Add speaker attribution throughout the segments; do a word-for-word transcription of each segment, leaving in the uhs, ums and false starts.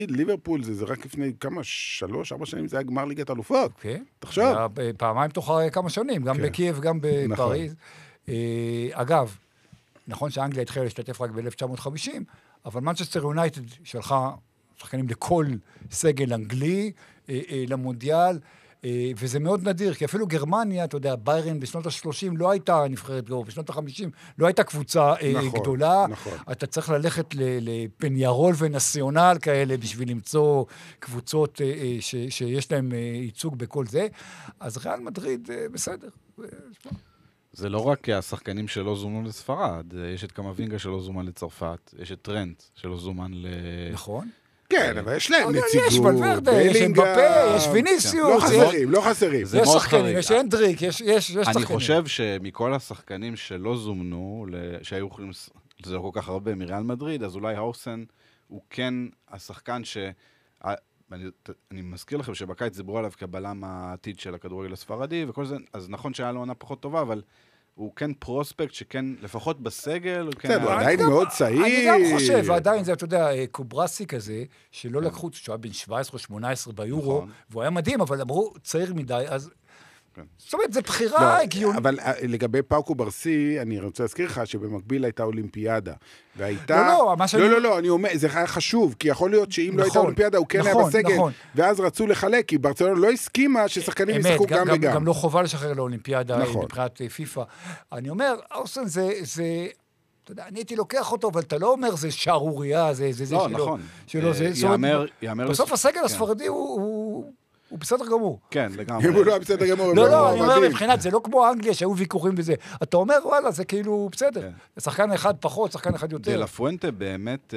Speaker 1: ליברפול, זה, זה רק לפני כמה, שלוש, ארבע שנים, זה היה גמר ליגת אלופות.
Speaker 2: כן.
Speaker 1: תחשוב.
Speaker 2: פעמיים תוך כמה שנים, גם בקייב, גם בפריז. אגב, נכון שאנגליה התחילה להשתתף רק ב-אלף תשע מאות וחמישים, אבל מנצ'סטר יונייטד שלחה שחקנים לכל סגל אנגלי, למונדיאל, וזה מאוד נדיר, כי אפילו גרמניה, אתה יודע, ביירן בשנות ה-שלושים לא הייתה נבחרת גדולה, בשנות ה-חמישים לא הייתה קבוצה נכון, גדולה, נכון. אתה צריך ללכת לפניירול ונציונל כאלה, בשביל למצוא קבוצות ש- שיש להם ייצוג בכל זה, אז ריאל מדריד בסדר.
Speaker 3: זה לא רק השחקנים שלא זומנו לספרד, יש את קמבינגה שלא זומן לצרפת, יש את טרנט שלא זומן ל...
Speaker 2: נכון.
Speaker 1: כן, אבל יש להם נציגות.
Speaker 2: יש ולוורדה, יש אמבפה, יש ויניסיוס.
Speaker 1: לא חסרים, לא חסרים.
Speaker 2: יש שחקנים, יש אנדריק, יש שחקנים.
Speaker 3: אני חושב שמכל השחקנים שלא זומנו, שהיו יכולים, זה לא כל כך הרבה מריאל מדריד, אז אולי האוסן הוא כן השחקן ש... אני מזכיר לכם שבקיץ דיברו עליו כבלם העתיד של הכדורגל הספרדי, וכל זה, אז נכון שהיה לו עונה פחות טובה, אבל הוא כן פרוספקט שכן, לפחות בסגל, הוא כן...
Speaker 1: הוא עדיין מאוד צעיר.
Speaker 2: אני גם חושב, ועדיין זה, אתה יודע, קוברסי כזה, שלא לקחו, שהוא היה בן שבע עשרה שמונה עשרה ביורו, והוא היה מדהים, אבל אמרו, צעיר מדי, אז... זאת אומרת, זו בחירה הגיונית.
Speaker 1: אבל לגבי פאו קוברסי, אני רוצה להזכיר לך שבמקביל הייתה אולימפיאדה, והייתה...
Speaker 2: לא, לא,
Speaker 1: לא, לא, לא, אני אומר, זה היה חשוב, כי יכול להיות שאם לא הייתה אולימפיאדה, הוא כן היה בסגל, ואז רצו לחלק, כי ברצלונה לא הסכימה ששחקנים ישחקו גם וגם.
Speaker 2: גם לא חובה לשחרר לאולימפיאדה מבחינת פיפה. אני אומר, אוסן זה... אתה יודע, אני הייתי לוקח אותו, אבל אתה לא אומר, זה שערוריה, זה זה
Speaker 3: לא, נכון.
Speaker 2: בסוף הסגל הספרדי הוא... הוא בסדר גמור.
Speaker 3: כן, לגמרי.
Speaker 1: אם הוא לא בסדר גמור,
Speaker 2: לא, לא, אני אומר מבחינת, זה לא כמו אנגליה שהיו ויכוחים בזה. אתה אומר, וואלה, זה כאילו בסדר. שחקן אחד פחות, שחקן אחד יותר.
Speaker 3: דה פואנטה באמת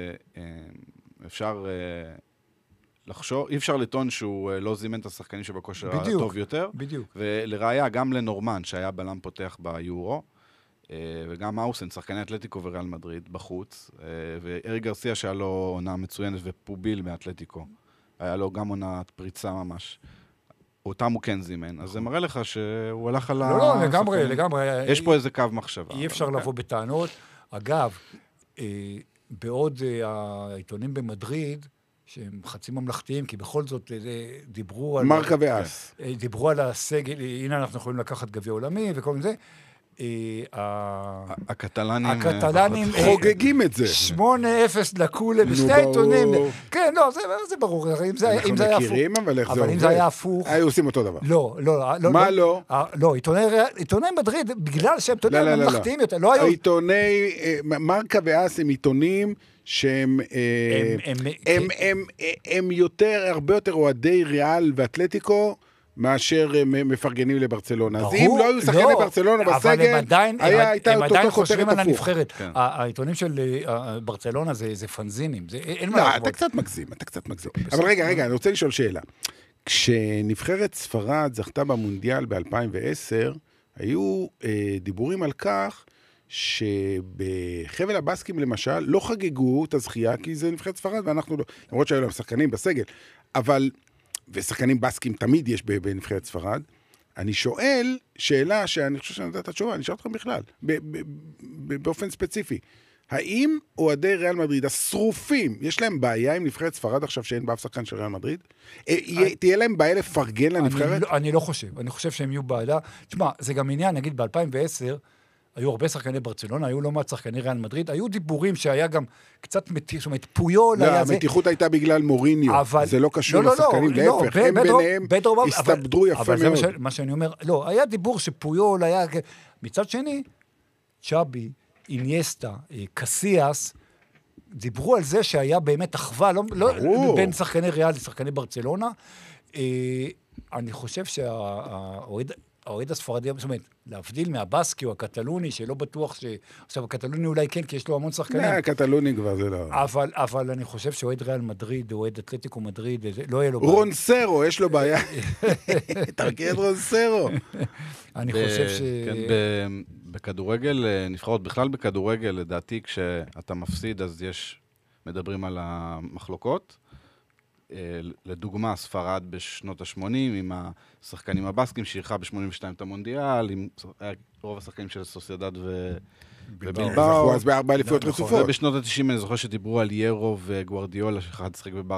Speaker 3: אפשר לחשור, אי אפשר לטעון שהוא לא זימן את השחקנים שבכושר הטוב יותר.
Speaker 2: בדיוק.
Speaker 3: ולראיה, גם לנורמן, שהיה בלם פותח ביורו, וגם אוסן, שחקני אתלטיקו וריאל מדריד בחוץ, וארי גרסיה שהיה לו עונה מצוינת ופוביל מאתלטיקו. היה לו גם עונת פריצה ממש. אותם הוא כן זימן. אז זה מראה לך שהוא הלך על ה...
Speaker 2: לא, לא, לגמרי, לגמרי.
Speaker 3: יש פה איזה קו מחשבה.
Speaker 2: אי אפשר לבוא בטענות. אגב, בעוד העיתונים במדריד, שהם חצי ממלכתיים, כי בכל זאת דיברו על...
Speaker 1: מרקה ואס.
Speaker 2: דיברו על הסגל, הנה אנחנו יכולים לקחת גביע עולמי וכל מיני זה.
Speaker 3: הקטלנים
Speaker 1: חוגגים את זה.
Speaker 2: שמונה אפס לקולה בשני העיתונים. כן, לא, זה ברור.
Speaker 1: אנחנו מכירים, אבל איך זה עובד?
Speaker 2: אבל אם זה היה הפוך...
Speaker 1: היו עושים אותו דבר.
Speaker 2: לא, לא.
Speaker 1: מה לא?
Speaker 2: לא, עיתוני מדריד, בגלל שהם עיתונים ממלכתיים יותר, לא היו...
Speaker 1: העיתוני מרקה ואס הם עיתונים שהם הם יותר, הרבה יותר אוהדי ריאל ואתלטיקו, מאשר מפרגנים לברצלונה. אז אם לא היו שחקני ברצלונה בסגל, הייתה אותו כותרת
Speaker 2: חושבים על הנבחרת. העיתונים של ברצלונה זה פנזינים.
Speaker 1: לא, אתה קצת מגזים, אתה קצת מגזים. אבל רגע, רגע, אני רוצה לשאול שאלה. כשנבחרת ספרד זכתה במונדיאל ב-אלפיים ועשר, היו דיבורים על כך שבחבל הבסקים למשל לא חגגו את הזכייה, כי זה נבחרת ספרד, ואנחנו לא, למרות שהיו להם שחקנים בסגל. אבל... ושחקנים בסקים תמיד יש בנבחרת ספרד, אני שואל שאלה שאני חושב שאני יודעת את התשובה, אני שואל אתכם בכלל, באופן ספציפי. האם אוהדי ריאל מדריד, השרופים, יש להם בעיה עם נבחרת ספרד עכשיו שאין באף שחקן של ריאל מדריד? תהיה להם בעיה לפרגן לנבחרת?
Speaker 2: אני לא חושב, אני חושב שהם יהיו בעיה. תשמע, זה גם עניין, נגיד ב-אלפיים ועשר, היו הרבה שחקני ברצלונה, היו לא מעט שחקני ריאל מדריד, היו דיבורים שהיה גם קצת מתיח, זאת אומרת, פויול היה זה...
Speaker 1: לא, המתיחות הייתה בגלל מוריניו, זה לא קשור לשחקנים, להפך, הם ביניהם הסתבדרו יפה מאוד.
Speaker 2: אבל זה מה שאני אומר, לא, היה דיבור שפויול היה... מצד שני, צ'אבי, אינייסטה, קסיאס, דיברו על זה שהיה באמת אחווה, לא בין שחקני ריאל לשחקני ברצלונה. אני חושב שהאוהד... האוהד הספרדי, זאת אומרת, להבדיל מהבסקי או הקטלוני, שלא בטוח ש... עכשיו, הקטלוני אולי כן, כי יש לו המון שחקנים.
Speaker 1: לא, הקטלוני כבר זה לא...
Speaker 2: אבל, אבל אני חושב שאוהד ריאל מדריד, אוהד אתלטיקו מדריד, לא יהיה לו...
Speaker 1: רונסרו, יש לו בעיה. תרגיע את רונסרו.
Speaker 2: אני חושב ש...
Speaker 3: כן, בכדורגל, נבחרות בכלל בכדורגל, לדעתי, כשאתה מפסיד, אז יש, מדברים על המחלוקות. לדוגמה, ספרד בשנות ה-שמונים, עם השחקנים הבסקים, שאירחה ב-שמונים ושתיים את המונדיאל, עם רוב השחקנים של סוסיידד ובלבאו.
Speaker 1: זכו אז בארבע אליפויות רצופות.
Speaker 3: ובשנות ה-תשעים אני זוכר שדיברו על ירו וגוארדיולה, שאחד שחק בבר